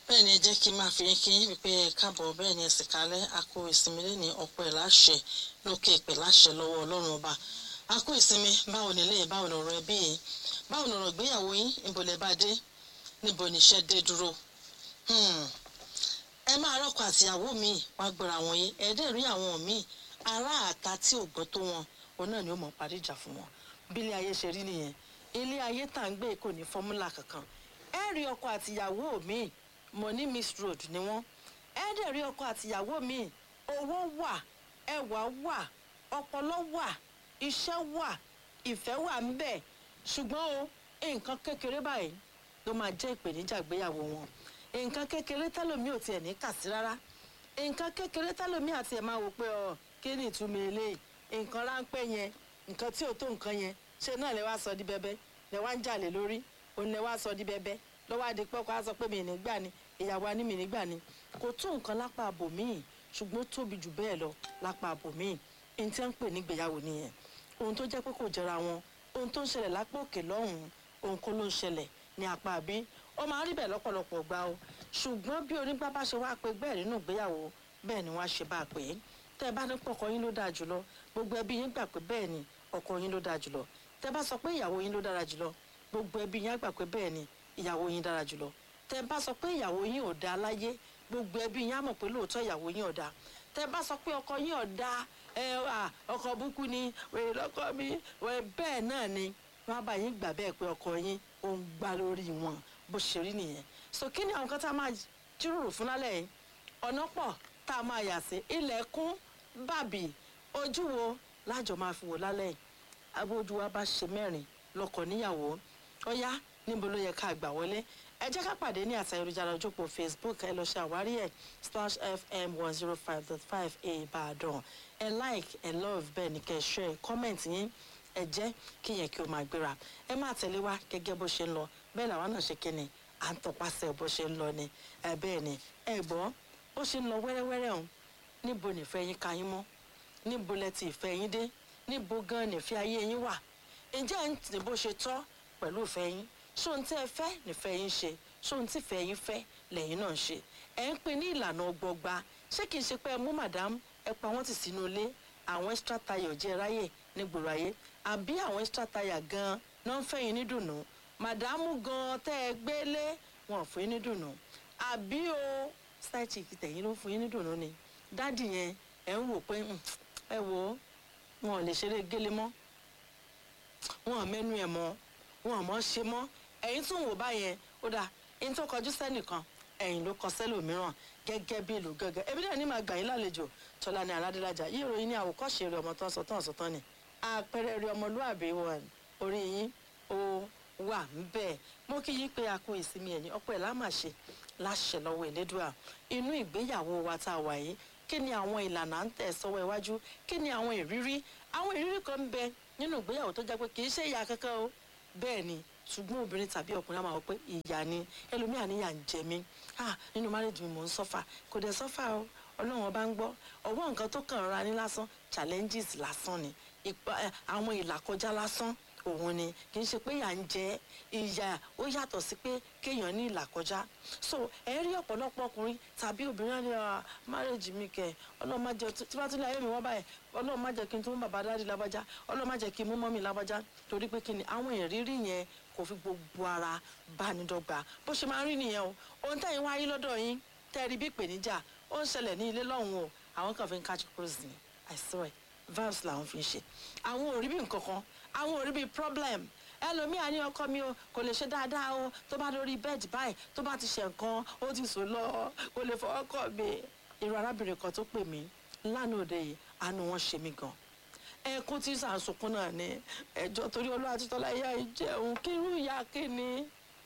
bẹ́ẹ̀ ni ẹ jẹ́ kí n máa fi kí n wípé ẹ káàbọ̀ bẹ́ẹ̀ ni ẹ̀sìn kalẹ̀ a kó ìsinmi lẹ́ni ọ̀pọ̀ ẹ̀ láṣẹ lókè ìpè láṣẹ lọ́wọ́ ọlọ́run ọba a kó ìsinmi báwo nílé báwo lọ̀rọ̀ ẹbí yìí báwo lọ̀rọ̀ ìgbéyàwó yín níbo lẹ bá dé níbo níṣẹ́ dé dúró. ẹ máa rọ́kọ àtìyàwó mi wá gbọ́ra wọn yé ẹ dẹ̀ rí àwọn míì ará àta tí ò gbọ́ tó wọn òun náà ni ó mọ̀ parí ìjà fún wọn bí ilé ayé ṣe rí nìyẹn ilé ayé tá à ń gbé kò ní fọ́múlà kankan ẹ rí ọkọ àtìyàwó mi money miss road ni wọ́n ẹ dẹ̀ rí ọkọ àtìyàwó mi owó wà ẹwà wà ọpọlọ wà iṣẹ́ wà ìfẹ́ wà ń bẹ ṣùgbọ́n o nǹkan kékeré báyìí ló máa jẹ́ ìpèníjà ìgbéyàwó wọn nǹkan kékeré tẹ́lòmí ò tiẹ̀ ní kà sí rárá nǹkan kékeré tẹ́lòmí àti ẹ̀ máa wò pé kí ni ìtumọ̀ eléyìí nǹkan ráńpẹ́ yẹn nǹkan tí ò tó nǹkan yẹn ṣe náà lẹ wá sọ di bẹbẹ lẹ wá ń jalè lórí òun lẹ wá sọ di bẹbẹ lọ́wọ́ adìpọ́kọ́ á sọ pé mi nígbà ni ìyàwó á ní mi nígbà ni kò tó nǹkan lápá àbòmíì ṣùgbọ́n tóbi jù bẹ́ẹ̀ lọ lápá àbòmíì ní tí wọ́n ń pè nígbéyàwó nìyẹn ohun tó jẹ́ pé kò jọra wọn ohun tó ń ṣẹlẹ̀ lápá òkè lọ́hùn-ún ohun kó ló ń ṣẹlẹ̀ ní apá àbí ó máa rí bẹ́ẹ̀ lọ́pọ̀lọpọ̀ gbà o ṣùgbọ́n bí onígbà bá ṣe wá pé bẹ́ẹ̀ nínú ìgbéyàwó bẹ́ẹ̀ ni wọ́n á ṣe bá a pè é tẹ́ ẹ bá ní pọ̀ ọkọ yín ló dáa jùlọ gbogbo ẹbí yín gbà pé bẹ́ẹ̀ ni ọkọ yín ló dáa jùlọ tẹ́ bá sọ pé ìyàwó yín ló dára jùlọ gbogbo ẹbí yín á gbà pé bẹ́ẹ̀ ni ìyàwó yín dára jùlọ tẹ́ bá sọ pé ìyàwó yín ò dáa láyé gbogbo ẹbí yín á mọ̀ pé lóòótọ́ ìyàwó yín ò dáa tẹ́ bá sọ pé ọkọ yín ò dáa ọkọ búkú ni wèrè lọ́kọ mi bẹ́ẹ̀ náà ni wọ́n á bá yín gbà bẹ́ẹ̀ pé ọkọ yín ó ń gbá lórí wọn bó ṣe rí nìyẹn so kí ni àwọn kan tá a máa jíròrò fún lálẹ́ yìí ọ̀nà pọ̀ tá a máa yà sí ilẹ̀kùn bàbí ojú wo lájọ máa fi wò lálẹ́ yìí abójú wa bá ṣe mẹ́rin lọ́kọ níyàwó ó yá níbo ló yẹ ká gbà wọlé ẹ jẹ́ ká pàdé ní àti ayélujára ojópò Facebook ẹ lọ ṣe àwárí ẹ̀ /FM 105.5 Ìbàdàn ẹ like ẹ love bẹ́ẹ̀ ni kẹ́ ẹ share comment yín ẹ jẹ́ kí yẹn kí o máa gbéra ẹ máa tẹ̀lé wa gẹ́gẹ́ bó ṣe ń lọ bẹ́ẹ̀ làwọn náà ṣe kíni à ń tọpasẹ̀ bó ṣe ń lọ ni ẹ bẹ́ẹ̀ ni ẹ gbọ́ bó ṣe ń lọ wẹ́rẹ́wẹ́rẹ́ ọ̀hún níbo nìfẹ́ yín ka yín mọ́ níbo lẹ ti ìfẹ́ yín dé níbo gan nìfẹ́ ayé yín wà ǹjẹ́ ẹ̀ ń tì bó ṣe tọ́ pẹ̀lú ìfẹ́ yín ṣóhun tí ẹ fẹ́ nìfẹ́ yín ṣe ṣóhun tí ìfẹ́ yín fẹ́ lẹ́yìn náà ṣe ẹ̀ ń pè ní ìlànà ọgbọgba ṣé kìí ṣe pé ẹ mú màdám ẹ pa wọ́n tì sínú ilé àwọn extra tire jẹ́ ráyè nígboro ayé àbí àwọn extra tire gan náà ń fẹ́ yín nídùnnú màdámù gan tẹ́ ẹ gbélé wọn ò fún yín nídùnnú àbí o style chick tẹ̀yìn ló fún yín nídùnnú ni dádì yẹn ẹ̀ ń wò pé ẹ wò ó wọn ò lè ṣeré gélé mọ́ wọn ò mẹ́nu ẹ̀ mọ́ wọn ò mọ́ ṣe mọ́ ẹ̀yin tún wò báyẹn ó dáa ẹni tó kọjú sẹ́nìkan ẹ̀yin ló kọ sẹ́lòmíràn gẹ́gẹ́ bí ìlú gẹ́gẹ́ ebi dẹ̀ ní máa gbà yín lálejò Tọ́lání Aládélájà yí ìròyìn ní àwòkọ́ṣe rẹ̀ ọmọ tó ń sọ tán ni àpẹẹrẹ rẹ̀ ọmọlúàbí wọn orí yín ó wà ń bẹ́ẹ̀ mo kí yín pé a kú ìsinmi ẹ̀yìn ọ̀pọ̀ ẹ̀ lámàṣe láṣẹ lọ́wọ́ Elédùà inú ìgbéyàwó wa tá a wà yìí kí ni àwọn ìlànà ń tẹ̀ sọ́wọ́ iwájú kí ni àwọn ìrírí kan ń bẹ nínú ìgbéyàwó tó jẹ́ pé kì í ṣe ìyà kankan o bẹ́ẹ̀ ni ṣùgbọ́n obìnrin tàbí ọkùnrin á máa wọ pé ìyà ni ẹlòmíà níyà ń jẹ mí nínú márèjì mi mò ń sọ́fà kò dẹ̀ sọ́fà o Ọlọ́run ọba ń gbọ́ ọwọ́ nǹkan tó kàn ra ní lásán challenges lásán ni àwọn ìlàkọjá lásán òun ni kì í ṣe pé ìyà ń jẹ ìyà ó yàtọ̀ sí pé kéèyàn ní ìlàkọjá so ẹ rí ọ̀pọ̀lọpọ̀ ọkùnrin tàbí obìnrin ní márèjì mi kẹ Ọlọ́run má jẹ́ tí wọ́n tún lé ayé mi wọ́n báyìí Ọlọ́run má jẹ́ kí n tún mú bàbá dáàdì lábájá Ọlọ́run má jẹ́ kí n mú mọ́mì lábájá torí pé kí ni àwọn ìrírí yẹn kò fi gbogbo ara bá ní dọ́gba bó ṣe máa ń rí nìyẹn o ohun tẹ́yìn wáyé lọ́dọ̀ yín tẹ́rí bí ìpèníjà ó ń ṣẹlẹ̀ ní ilé lọ́hùn o àwọn kan fi ń catch cruise ni I swear vibes làwọn fi ń ṣe àwọn ò rí bí nǹkan kan àwọn ò rí bí problem ẹlòmíà ní ọkọ mi o kò lè ṣe dáadáa o tó bá lórí bẹ́ẹ̀dì báyìí tó bá ti ṣe nǹkan ó ti sùn lọ kò lè fọwọ́ kọ̀ mí irú arábìnrin kan tó pè mí lánàá òde yìí àánú wọn ṣe mí gan ẹkún tí sàǹsùnkún náà ní ẹjọ́ torí Olúwa àti Tọ́lá ìyá ìjẹun kí irú ìyá kí ni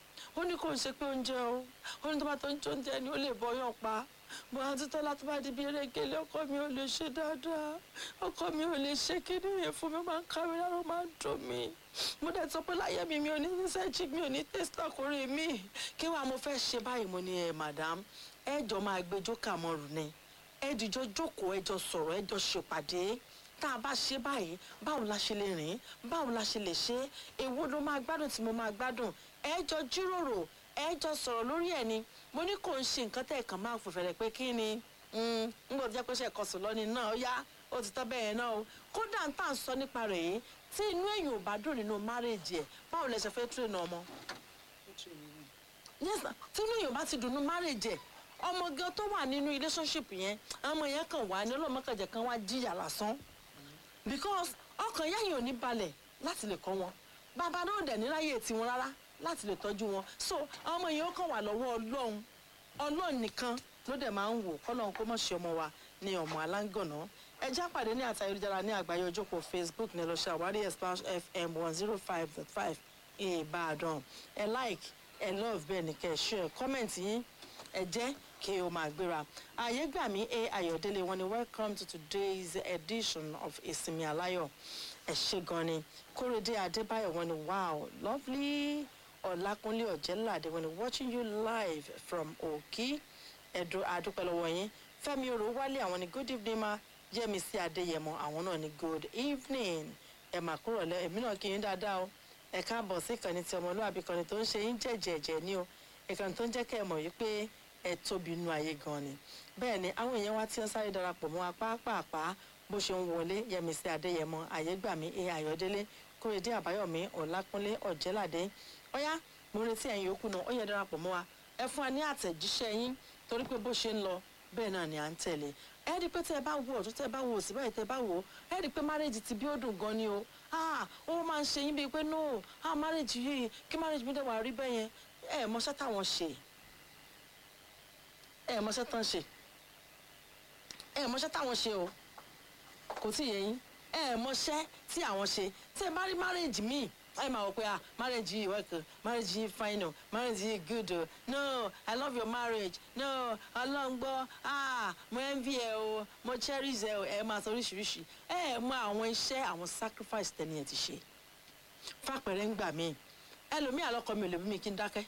ó ní kò ń ṣe pé oúnjẹ o ó ní tó bá tó ń jẹ oúnjẹ ni ó lè bọyàn pa bó àti Tọ́lá tó bá di bí erégele ọkọ mi ò lè ṣe dáadáa ọkọ mi ò lè ṣe kíní yẹn fún mi máa ń kárí lára máa ń dùn mí mo dẹ̀ sọ pé láyé mi ò ní sẹ́ẹ̀jì mi ò ní tẹ́sítà ọkùnrin mi kí wàá mo fẹ́ ṣe báyìí mo ní madam ẹ jọ máa gbẹjọ́ kàmọ́rù ni ẹ dìjọ jókòó ẹ jọ sọ̀rọ̀ ẹ jọ ṣèpàdé tá a bá ṣe báyìí báwo la ṣe lè rìn báwo la ṣe lè ṣe èwo ló máa gbádùn tí mo máa gbádùn ẹ jọ jíròrò ẹ jọ sọ̀rọ̀ lórí ẹ̀ ni mo ní kò ń ṣe nǹkan tẹ̀ kàn máa fòfẹ̀rẹ̀ pé kí ni ń gbọ́dọ̀ jẹ́ pé ṣe ẹ̀kọ́ sùn lọ́ni náà ó yá ó ti tọ́ bẹ́ẹ̀ náà o kódà ń tà ń sọ nípa rẹ̀ yìí tí inú èèyàn ò bá dùn nínú márèèjì ẹ̀ báwo lẹ ṣe fẹ́ tún ìnà ọmọ. yes tí inú èèyàn bá ti dùn nínú márèèjì ẹ̀ ọmọ gan tó wà nínú relationship yẹn ọmọ yẹn kàn wá ní ọlọ́mọkànjẹ́ kan wá jìyà lásán because ọkàn yáyìn ò ní balẹ̀ láti lè kọ́ wọn bàbá náà dẹ̀ níráyè tiwọn rárá láti lè tọ́jú wọn so ọmọ yẹn ó kàn wà lọ́wọ́ ọlọ́run nìkan ló dẹ̀ máa ń wò kọ́lọ́run kó mọ̀ ṣe ọmọ wa ní ọmọ aláǹgànná ẹ já pàdé ní àti ayélujára ní àgbáyé ojókòó Facebook ní ẹlọ́ṣẹ́ àwárí Splash FM 105.5 Ìbàdàn ẹ like ẹ love bẹ́ẹ̀ ni kẹ́ ẹ share comment yín ẹ jẹ́ kí o máa gbéra Ayégbàmí Ayọ̀délé wọn ni welcome to today's edition of Ìsinmi Aláyọ̀ ẹ ṣé gan ni Kóredé Adébáyọ̀ wọn ni wow lovely Ọlákúnlé Ọ̀jẹ́ládé wọn ni watching you live from Òkì ẹ̀dùn àdúpẹ́ lọ́wọ́ yín Fẹ́mi Orówálé àwọn ni good evening ma Yẹ́misí Adéyẹmọ àwọn náà ni good evening ẹ mà kúrò lẹ èmi náà kí yín dáadáa o ẹ káàbọ̀ sí ìkànnì tí ọmọlúwàbí kan tó ń ṣe yín jẹ̀jẹ̀jẹ̀ ni o ìkànnì tó ń jẹ́ kẹ́ ẹ mọ̀ wípé ẹ tóbi inú ayé gan ni bẹ́ẹ̀ ni àwọn èèyàn wa tí ń sáré darapọ̀ mọ́ apá pàápàá bó ṣe ń wọlé Yẹ́misí Adéyẹmọ Ayégbàmí Ayọ̀délé Kóredé Àbáyọ̀mí Ọlákúnlé Ọ̀jẹ́ládé ọ̀yá mo retí ẹ̀yin yòókù náà ó yẹ darapọ̀ mọ́ wa ẹ fún wa ní àtẹ̀jíṣẹ́ yín torí pé bó ṣe ń lọ bẹ́ẹ̀ náà ni à ń tẹ̀lé ẹ rí i pé tẹ́ ẹ bá wo ọ̀tún tẹ́ ẹ bá wo òsì báyìí tẹ́ ẹ bá wo ẹ rí i pé márèjì ti bí ó dùn gan ni o ó máa ń ṣe yín bíi pé no márèjì yìí kí márèjì mi dẹ̀ wà rí bẹ́ẹ̀ yẹn ẹ mọṣẹ́ táwọn ṣe ẹ mọṣẹ́ tán ṣe ẹ mọṣẹ́ táwọn ṣe o kò tí ì yẹ yín ẹ mọṣẹ́ tí àwọn ṣe tẹ́ ẹ bá rí márèjì míì ẹ máa wọ pé marriage yìí work marriage yìí fine o marriage yìí good o no I love your marriage no ọlọ́ngbọ́ mo envy ẹ o mo cherish ẹ o ẹ máa sọ oríṣiríṣi ẹ mọ àwọn iṣẹ́ àwọn sacrifice tẹ́ni ẹ ti ṣe fàpẹ̀rẹ̀ ń gbà mí ẹlòmíì àlọ́kọ mi ò lè bí mi kí n dákẹ́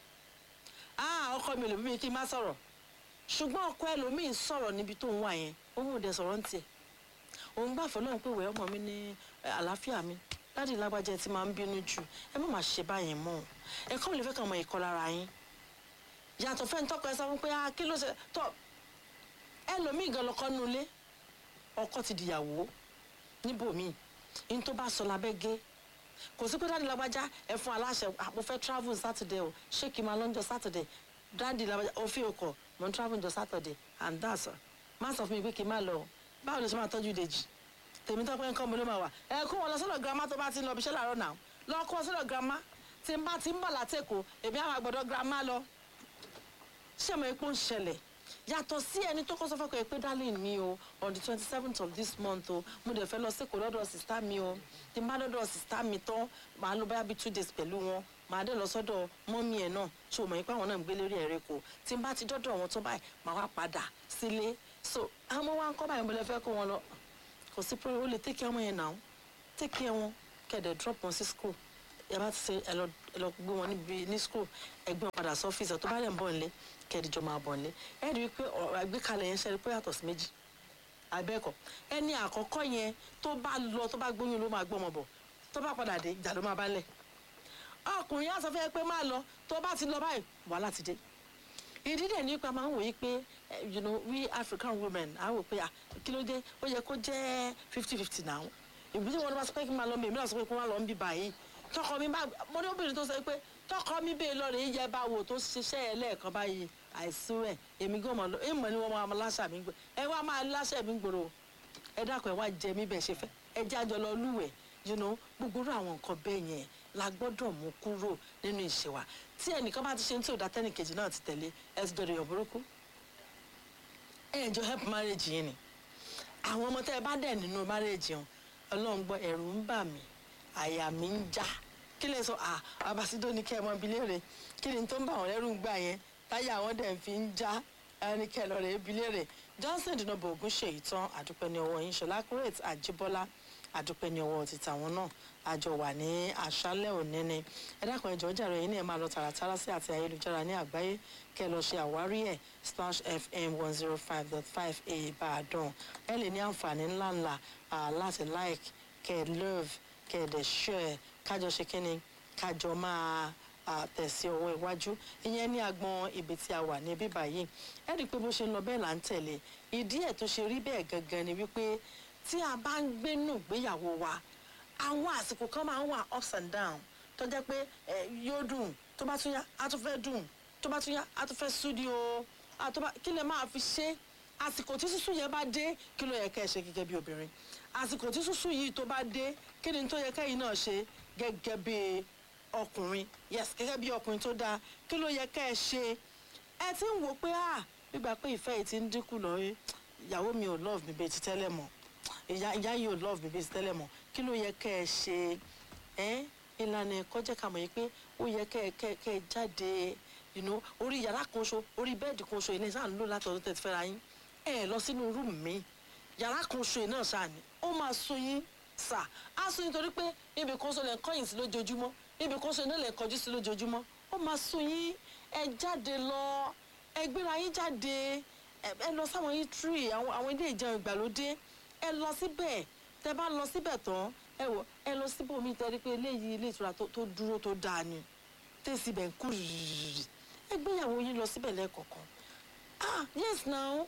ọkọ mi ò lè bí mi kí n má sọ̀rọ̀ ṣùgbọ́n ọkọ ẹlòmíì sọ̀rọ̀ níbi tó ń wà yẹn òun ò dẹ̀ sọ̀rọ̀ ń tiẹ̀ òun gbà fọlọ́run pé ìwẹ̀ ọmọ mi ní àlàáfíà mi láti lágbájá tí máa ń bínú jù ẹ má máa ṣe báyẹn mọ́ ẹ̀kọ́ mi lè fẹ́ kàn mọ ìkọ́ lára yín yàtọ̀ fẹ́ni tọ́kọ ẹ sọ fún pé kí ló ṣe tọ́ ẹlòmíì gan lọkọ nulẹ̀ ọkọ ti dìyàwó níbòmíì ní tó bá sọ lábẹ́ gé kò sí pé dáàdi lágbájá ẹ fún aláṣẹ mo fẹ́ travel Saturday o ṣé kí n máa lọ́njọ́ Saturday dáàdi lágbájá òfin ọkọ̀ mo ń travel jọ Saturday and that's má sọ fún mi pé kí n má lọ báwo lè ṣe máa tọ́jú Dèjì tèmi tó pé nǹkan mo ló máa wà ẹ kó wọn lọ sọ́dọ̀ girama tó bá ti ń lọ ibiṣẹ́ làárọ̀ náà lọ kó wọn sọ́dọ̀ girama tí n bá ti ń bọ̀ látẹ̀kọ́ èmi àwọn àgbọ̀dọ̀ girama lọ ṣé mo epo ń ṣẹlẹ̀ yàtọ̀ sí ẹni tó kọ́ sọ fọ́kọ̀ pé darling mi o on the 27th of this month o mo dẹ̀ fẹ́ lọ sẹ́kọ̀ọ́ lọ́dọ̀ sista mi o tí n bá lọ́dọ̀ sista mi tán màá lọ báyà bíi 2 days pẹ̀lú wọn màá dẹ̀ lọ sọ́dọ̀ mọ́mí ẹ̀ náà ṣé o mọ̀ pé àwọn náà ń gbé lórí ẹ̀rẹ́ kò tí n bá ti dọ́dọ̀ wọn tó báyìí màá wá padà sílé so àwọn wa ń kọ́ báyìí mo lè fẹ́ kó wọn lọ kò sí pé o lè take care ọmọ yẹn náà take care wọn kẹ̀dẹ̀ drop wọn sí school ẹ bá ti ṣe ẹ lọ gbé wọn níbi ní school ẹgbẹ́ wọn padà sí ọ́fíìsì tó bá dẹ̀ ń bọ̀ nílé kẹ̀dìjọ́ máa bọ̀ nílé ẹ rí i pé àgbékalẹ̀ yẹn ṣẹlẹ̀ pé yàtọ̀ sí méjì àbẹ́ẹ̀kọ́ ẹni àkọ́kọ́ yẹn tó bá lọ tó bá gbóyún ló máa gbọ́ ọmọ bọ̀ tó bá padà dé ìjà ló máa bá lẹ̀ ọkùnrin yẹn sọ fẹ́ pé má lọ tó bá ti lọ báyìí wàhálà ti dé ìdí dẹ̀ nípa máa ń wòye pé we African women á wò pé kí ló dé ó yẹ kó jẹ́ 50-50 náà ìbí tí wọn bá sọ pé kí n máa lọ mi èmi náà sọ pé kí n máa lọ ń bí báyìí tọkọ mi bá mo ní obìnrin tó sọ pé tọkọ mi bẹ́ẹ̀ lọ rè é yẹ bá wò tó ṣiṣẹ́ ẹ lẹ́ẹ̀kan báyìí àìsàn ẹ̀ èmi gan mọ̀ èèmọ̀ ni wọ́n máa láṣà mi gbò ẹ wá máa láṣà mi gbòòrò ẹ dákun ẹ wá jẹ mí bẹ́ẹ̀ ṣe fẹ́ ẹ jẹ́ àjọ lọ lúwẹ̀ẹ́ gbogbo àwọn nǹkan bẹ́ẹ̀ yẹn la gbọ́dọ̀ mú kúrò nínú ìṣe wa tí ẹnìkan bá ti ṣe tí ò dá tẹ́nìkejì náà ti tẹ̀lé ẹ ti dọ̀dọ̀ yọ̀ burúkú ẹ jọ help marriage yẹn ni àwọn ọmọ tẹ́ ẹ bá dẹ̀ nínú marriage yẹn Ọlọ́run gbọ́ ẹ̀rù ń bà mí àyà mi ń já kí lè sọ abasido ní kẹ́ ẹ mọ ibi léèrè kí ni tó ń bà wọ́n lẹ́rù ń gbà yẹn táyà àwọn dẹ̀ fi ń já ẹni kẹ́ ẹ lọ rẹ̀ ibi léèrè Johnson dùnàbọ̀ ògùn ṣe ìtàn àdúpẹ́ ní ọwọ́ yín Ṣọlá Kúrètì Àjíbọ́lá àdúpẹ́ ní ọwọ́ ti tàwọn náà àjọ wà ní àṣálẹ́ òní ni ẹ dákun ẹjọ́ jàre yín ní ẹ máa lọ tààràtàrà sí àti ayélujára ní àgbáyé kẹ́ lọ ṣe àwárí ẹ̀ Splash FM 105.5 Ìbàdàn ẹ lè ní àǹfààní ńláńlá láti like kẹ́ love kẹ́ dẹ̀ share kájọ ṣe kínni kájọ máa tẹ̀sí ọwọ́ iwájú ìyẹn ní agbọn ibi tí a wà ní bíbá yìí ẹ rí i pé bó ṣe ń lọ bẹ́ẹ̀ là ń tẹ̀lé ìdí ẹ̀ tó ṣe rí bẹ́ẹ̀ gangan ni wípé tí a bá ń gbénú ìgbéyàwó wa àwọn àsìkò kan máa ń wà ups and down tó jẹ́ pé yóò dùn tó bá tún yá á tún fẹ́ dùn tó bá tún yá á tún fẹ́ súdíò kí lè máa fi ṣe àsìkò tí sísú yẹn bá dé kí ló yẹ kẹ́ ẹ ṣe gẹ́gẹ́ bí obìnrin àsìkò tí sísú yìí tó bá dé kí ni tó yẹ kẹ́yìn náà ṣe gẹ́gẹ́ bí ọkùnrin yes gẹ́gẹ́ bí ọkùnrin tó dáa kí ló yẹ kẹ́ ẹ ṣe ẹ ti ń wò pé gbígbà pé ìfẹ́ yìí ti ń dínkù lọ ìyàwó mi ò love mi bẹ́ẹ̀ ti tẹ́lẹ̀ mọ́ ìyá yìí ò love mi bẹ́ẹ̀ ti tẹ́lẹ̀ mọ́ kí ló yẹ kẹ́ ẹ ṣe ìlànà ẹ̀kọ́ jẹ́ ká mọ̀ yìí pé ó yẹ kẹ́ ẹ jáde orí yàrá kan ṣo orí bẹ́ẹ̀dì kan ṣo ilé sáà ń lò látọ̀dọ̀ tẹ̀ fẹ́ra yín lọ sínú rúùmù mi yàrá kan ṣo iná ṣáà ni ó máa sún yín sà á sún yín torí pé ibi kan ṣo lẹ̀ ń kọ́yìn sí lójoojúmọ́ ibi kan ṣo iná lẹ̀ ń kọjú sí lójoojúmọ́ ó máa sún yín ẹ jáde lọ ẹ gbéra yín jáde ẹ lọ sáwọn yín tree àwọn ilé ìjẹun ìgbàlódé ẹ lọ síbẹ̀ tẹ bá lọ síbẹ̀ tán ẹ lọ síbòmí tẹ́rí pé eléyìí ilé ìtura tó dúró tó dáa ni tẹ́sí bẹ̀ ń kú rìrìrì ẹ gbéyàwó yín lọ síbẹ̀ lẹ́ẹ̀kọ̀ọ̀kan yes now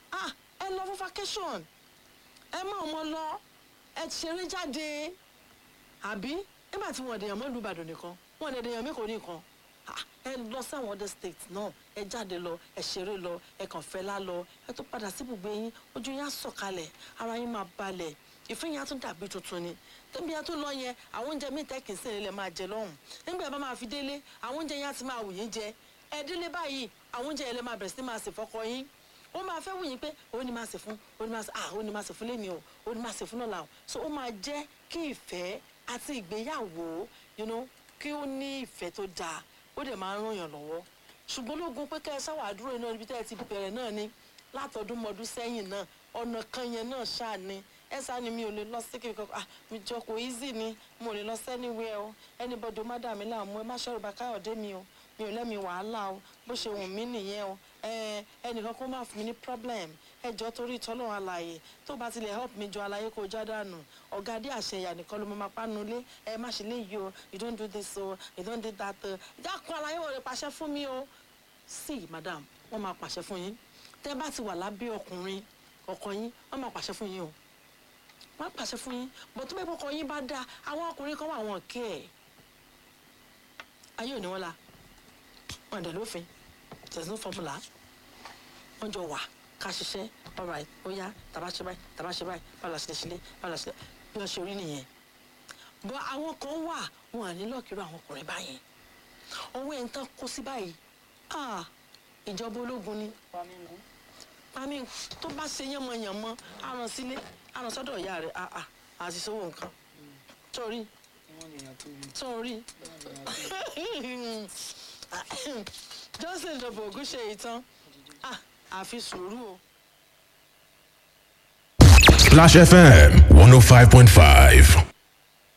ẹ lọ fún vacation ẹ má ọmọ lọ ẹ ṣeré jáde àbí nígbà tí wọn dèèyàn mọ́ ìlú Ìbàdàn nìkan wọn dèèyàn mẹ́kọ̀ọ́ nìkan ẹ lọ sáwọn other states náà ẹ jáde lọ ẹ ṣeré lọ ẹ kàn fẹ́ lá lọ ẹ tó padà síbùgbé yín ojú yín á sọ̀kalẹ̀ ara yín máa balẹ̀ ìfẹ́ yẹn á tún dàbí tuntun ni tẹ́bí yẹn tó lọ yẹn àwọn oúnjẹ míì tẹ́kì sí ilẹ̀ máa jẹ lọ́hùn nígbà yẹn bá máa fi délé àwọn oúnjẹ yẹn á ti máa wù yín jẹ ẹ délé báyìí àwọn oúnjẹ yẹn lè máa bẹ̀rẹ̀ sí máa sè fọ́kọ yín ó máa fẹ́ wù yín pé ó ní máa sè fún ó ní máa sè fún lẹ́ni o ó ní máa sè fún lọ́la o so ó máa jẹ́ kí ìfẹ́ àti ìgbéyàwó kí ó ní ìfẹ́ tó dáa ó dẹ̀ máa ń ràn yàn lọ́wọ́ ṣùgbọ́n lógun pé kẹ́ ẹ sáwà dúró iná níbi tẹ́ ẹ ti bẹ̀rẹ̀ náà ni látọdún mọ́dún sẹ́yìn náà ọ̀nà kan yẹn náà ṣáà ni ẹ sá ni mi ò lè lọ sí kíkọ mi jọ kò easy ni mo lè lọ sẹ́niwẹ̀ o anybody má dà mí láàmú ẹ má ṣẹ́rù bá Káyọ̀dé mi o mi ò lẹ́mi wàhálà o bó ṣe wù mí nìyẹn o ẹnìkan kó má fún mi ní problem ẹ jọ torí ìtọ́lọ́run àlàyé tó bá tilẹ̀ help mi jọ àlàyé kó já dànù ọ̀gá dé àṣẹyà nìkan ló máa pánu lé ẹ má ṣe léyìí o you don't do this o you don't do that o dákun àlàyé wò lè pàṣẹ fún mi o sí madam wọ́n máa pàṣẹ fún yín tẹ́ bá ti wà lábẹ́ ọkùnrin ọkọ yín wọ́n máa pàṣẹ fún yín o wọ́n pàṣẹ fún yín bó tó bẹ́ẹ̀ kọ́kọ́ yín bá dáa àwọn ọkùnrin kan wà wọ́n kí ẹ̀ ayé ò ní wọ́n la wọ́n dẹ̀ lófin there's no formula wọ́n jọ wà ká ṣiṣẹ́ alright ó yá tàbá ṣe báyìí báwo la ṣe lè ṣe báwo la ṣe lè bí wọ́n ṣe rí nìyẹn bọ́ àwọn kan wà wọn à ní lọ́ọ̀kìrọ̀ àwọn ọkùnrin báyẹn ọwọ́ ẹ̀ ń tán kó sí báyìí ìjọba ológun ni àmì tó bá ṣe yánmọ̀yánmọ́ àrùn sílé àrùn sọ́dọ̀ ìyá rẹ̀ àti sówó nǹkan sórí Johnson lọ́bọ̀ ògùn ṣe ìtàn àfi sùúrù o. Splash FM 105.5.